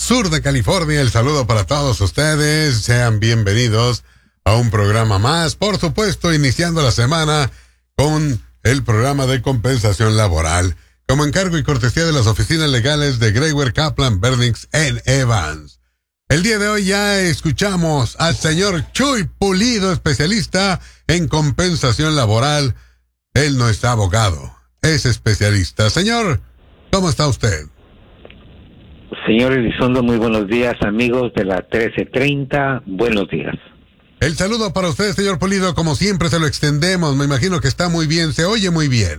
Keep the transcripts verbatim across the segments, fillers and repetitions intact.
sur de California. El saludo para todos ustedes. Sean bienvenidos a un programa más. Por supuesto, iniciando la semana con el programa de compensación laboral, como encargo y cortesía de las oficinas legales de Greyware, Kaplan, Bernix en Evans. El día de hoy ya escuchamos al señor Chuy Pulido, especialista en compensación laboral. Él no es abogado, es especialista. Señor, ¿cómo está usted? Señor Elizondo, muy buenos días, amigos de la trece treinta, buenos días. El saludo para usted, señor Pulido, como siempre se lo extendemos. Me imagino que está muy bien, se oye muy bien.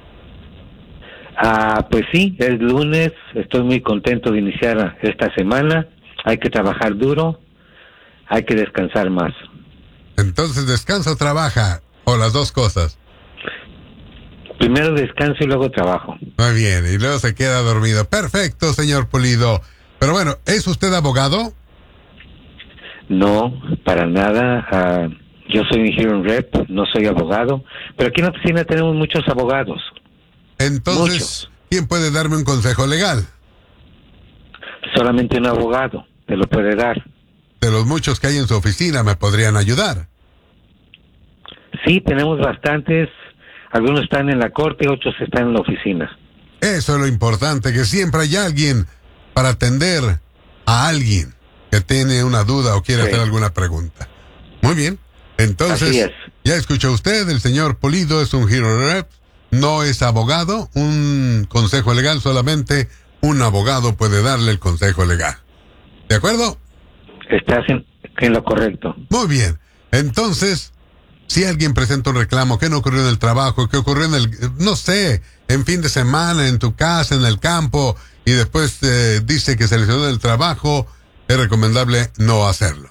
Ah, pues sí, es lunes, estoy muy contento de iniciar esta semana. Hay que trabajar duro, hay que descansar más. Entonces, ¿descansa o trabaja? ¿O las dos cosas? Primero descanso y luego trabajo. Muy bien, y luego se queda dormido. Perfecto, señor Pulido. Pero bueno, ¿es usted abogado? No, para nada. Uh, yo soy un hearing rep, no soy abogado. Pero aquí en la oficina tenemos muchos abogados. Entonces, muchos. ¿Quién puede darme un consejo legal? Solamente un abogado te lo puede dar. De los muchos que hay en su oficina, ¿me podrían ayudar? Sí, tenemos bastantes. Algunos están en la corte, otros están en la oficina. Eso es lo importante, que siempre hay alguien para atender a alguien que tiene una duda o quiere sí. hacer alguna pregunta. Muy bien. Entonces, Así es. Ya escuchó usted, el señor Pulido es un hearing rep, no es abogado, un consejo legal, solamente un abogado puede darle el consejo legal. ¿De acuerdo? Estás en, en lo correcto. Muy bien. Entonces, si alguien presenta un reclamo, ¿qué no ocurrió en el trabajo? ¿Qué ocurrió en el, no sé, en fin de semana, en tu casa, en el campo, y después eh, dice que se lesionó el trabajo? Es recomendable no hacerlo.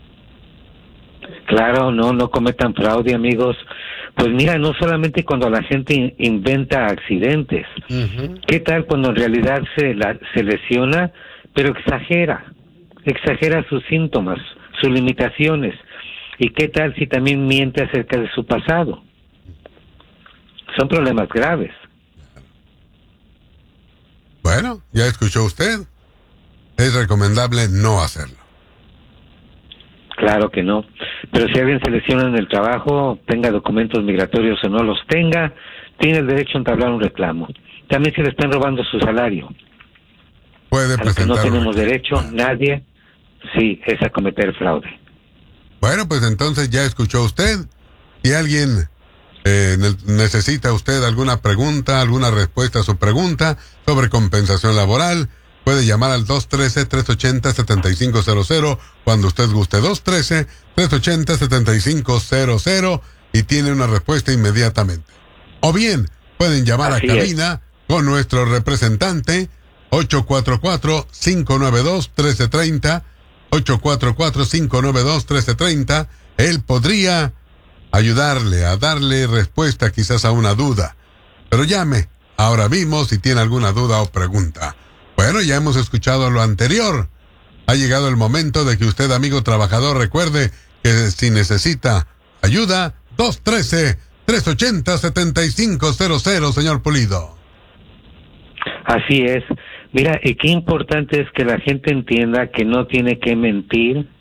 Claro, no, no cometan fraude, amigos. Pues mira, no solamente cuando la gente in- inventa accidentes. Uh-huh. ¿Qué tal cuando en realidad se, la, se lesiona, pero exagera? Exagera sus síntomas, sus limitaciones. ¿Y qué tal si también miente acerca de su pasado? Son problemas graves. Bueno, ya escuchó usted. Es recomendable no hacerlo. Claro que no. Pero si alguien se lesiona en el trabajo, tenga documentos migratorios o no los tenga, tiene el derecho a entablar un reclamo. También si le están robando su salario. Puede a lo que no tenemos derecho, bueno. nadie, sí, es a cometer fraude. Bueno, pues entonces ya escuchó usted. Si alguien eh, necesita usted alguna pregunta, alguna respuesta a su pregunta sobre compensación laboral, puede llamar al dos uno tres, tres ocho cero, siete cinco cero cero cuando usted guste. dos uno tres, tres ocho cero, siete cinco cero cero y tiene una respuesta inmediatamente. O bien, pueden llamar Así a cabina es. con nuestro representante ocho cuatro cuatro, cinco nueve dos, uno tres tres cero, ocho cuatro cuatro, cinco nueve dos, uno tres tres cero. Él podría ayudarle a darle respuesta quizás a una duda. Pero llame ahora mismo si tiene alguna duda o pregunta. Bueno, ya hemos escuchado lo anterior. Ha llegado el momento de que usted, amigo trabajador, recuerde que si necesita ayuda, dos uno tres, tres ocho cero, siete cinco cero cero, señor Pulido. Así es. Mira, y qué importante es que la gente entienda que no tiene que mentir